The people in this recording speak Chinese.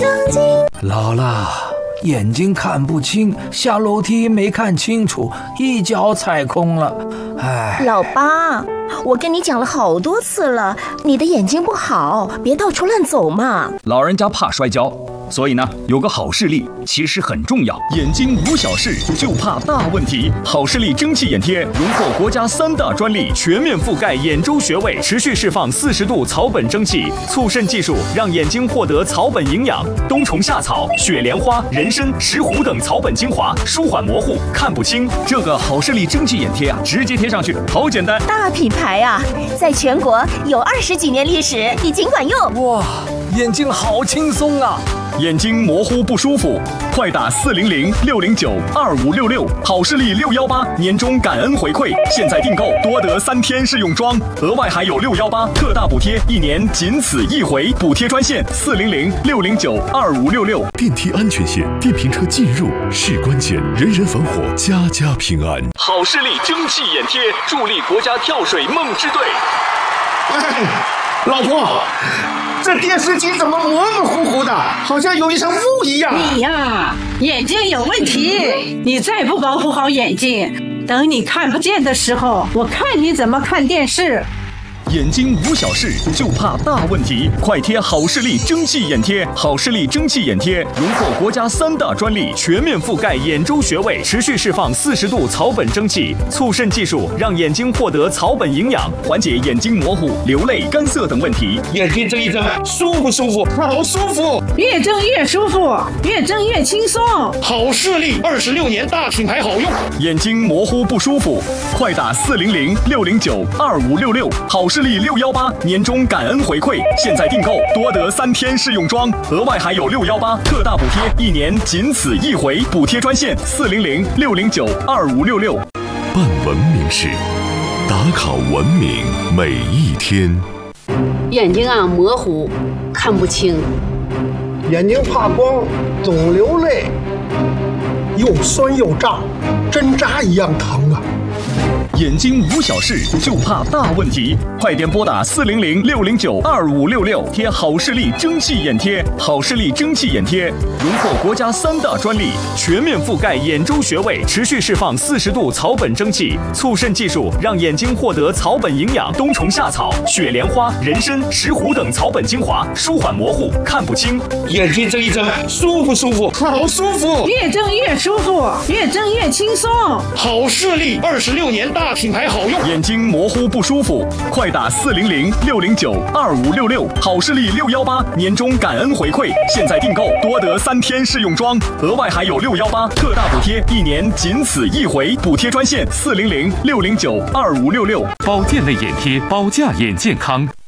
正经。 姥姥，眼睛看不清，下楼梯没看清楚，一脚踩空了。哎， 老八，我跟你讲了好多次了，你的眼睛不好，别到处乱走嘛。 老人家怕摔跤，所以呢，有个好视力其实很重要。眼睛无小事，就怕大问题。好视力蒸汽眼贴荣获国家3大专利，全面覆盖眼周穴位，持续释放40度草本蒸汽，促渗技术让眼睛获得草本营养。冬虫夏草、雪莲花、人参、石斛等草本精华，舒缓模糊、看不清。这个好视力蒸汽眼贴啊，直接贴上去，好简单。 大品牌啊，在全国有20几年历史，已经管用。 哇，眼睛好轻松啊！ 眼睛模糊不舒服，快打400-609-2566，好视力618年终感恩回馈，现在订购多得3天试用装，额外还有618特大补贴，1年仅此一回，补贴专线400-609-2566。 电梯安全线，电瓶车进入是关键，人人防火，家家平安。 好视力蒸汽眼贴，助力国家跳水梦之队。 老婆，这电视机怎么模模糊糊的，好像有一层雾一样。 你呀，眼睛有问题，你再不保护好眼睛，等你看不见的时候，我看你怎么看电视。 眼睛无小事，就怕大问题。快贴好视力蒸汽眼贴！好视力蒸汽眼贴荣获国家3大专利，全面覆盖眼周穴位，持续释放40度草本蒸汽，促渗技术让眼睛获得草本营养，缓解眼睛模糊、流泪、干涩等问题。 眼睛睁一睁，舒不舒服？好舒服！ 越睁越舒服，越睁越轻松。 好视力26年大品牌，好用。 眼睛模糊不舒服，快打400-609-2566，好视力618年终感恩回馈，现在订购多得3天试用装，额外还有618特大补贴，1年仅此一回，补贴专线400-609-2566。 办文明事，打卡文明每一天。 眼睛啊模糊，看不清， 眼睛怕光，总流泪，又酸又胀，针扎一样疼啊！ 眼睛无小事，就怕大问题。快点拨打400-609-2566，贴好视力蒸汽眼贴。好视力蒸汽眼贴荣获国家3大专利，全面覆盖眼周穴位，持续释放40度草本蒸汽，促渗技术让眼睛获得草本营养。冬虫夏草、雪莲花、人参、石斛等草本精华，舒缓模糊、看不清。 眼睛睁一睁，舒不舒服？好舒服！ 越睁越舒服，越睁越轻松。 好视力26年大品牌，好用。 眼睛模糊不舒服，快打400-609-2566，好视力618年终感恩回馈，现在订购多得3天试用装，额外还有618特大补贴，1年仅此一回，补贴专线400-609-2566。 保健类眼贴，保驾眼健康。